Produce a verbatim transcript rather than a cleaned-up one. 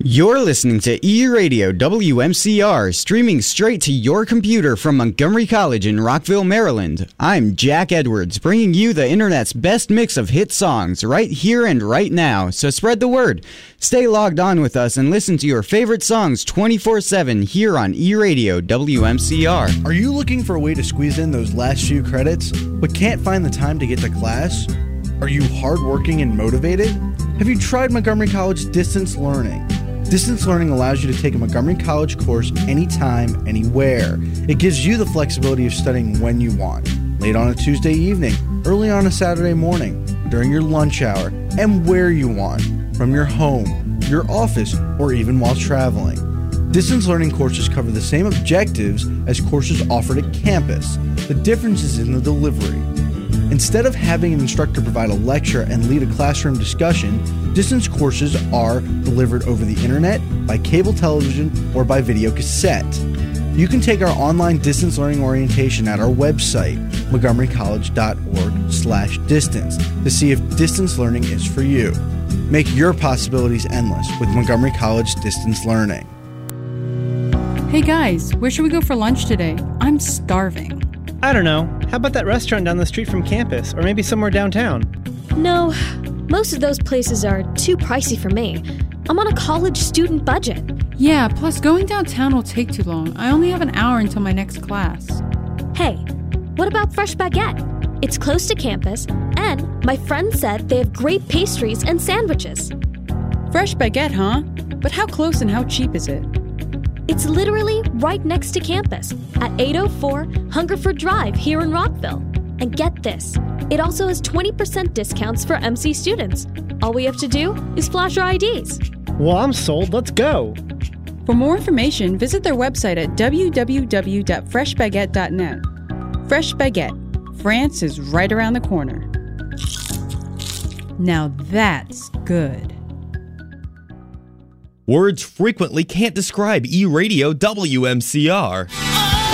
You're listening to E-Radio W M C R, streaming straight to your computer from Montgomery College in Rockville, Maryland. I'm Jack Edwards, bringing you the internet's best mix of hit songs right here and right now, so spread the word. Stay logged on with us and listen to your favorite songs twenty-four seven here on E-Radio W M C R. Are you looking for a way to squeeze in those last few credits, but can't find the time to get to class? Are you hardworking and motivated? Have you tried Montgomery College Distance Learning? Distance Learning allows you to take a Montgomery College course anytime, anywhere. It gives you the flexibility of studying when you want. Late on a Tuesday evening, early on a Saturday morning, during your lunch hour, and where you want. From your home, your office, or even while traveling. Distance Learning courses cover the same objectives as courses offered at campus. The difference is in the delivery. Instead of having an instructor provide a lecture and lead a classroom discussion, distance courses are delivered over the internet, by cable television, or by video cassette. You can take our online distance learning orientation at our website, montgomery college dot org slash distance, to see if distance learning is for you. Make your possibilities endless with Montgomery College Distance Learning. Hey guys, where should we go for lunch today? I'm starving. I don't know. How about that restaurant down the street from campus, or maybe somewhere downtown? No, most of those places are too pricey for me. I'm on a college student budget. Yeah, plus going downtown will take too long. I only have an hour until my next class. Hey, what about Fresh Baguette? It's close to campus, and my friend said they have great pastries and sandwiches. Fresh Baguette, huh? But how close and how cheap is it? It's literally right next to campus at eight oh four Hungerford Drive here in Rockville. And get this, it also has twenty percent discounts for M C students. All we have to do is flash our I Ds. Well, I'm sold. Let's go. For more information, visit their website at w w w dot fresh baguette dot net. Fresh Baguette. France is right around the corner. Now that's good. Words frequently can't describe E-Radio W M C R.